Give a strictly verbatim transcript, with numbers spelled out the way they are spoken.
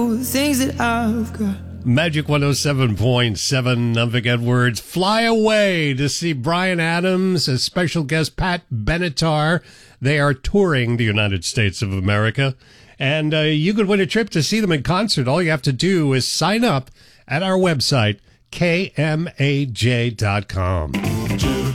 Things that I've got. Magic one oh seven point seven, I'm Vic Edwards. Fly away to see Bryan Adams, as special guest Pat Benatar. They are touring the United States of America, and uh, you could win a trip to see them in concert. All you have to do is sign up at our website, K M A J dot com.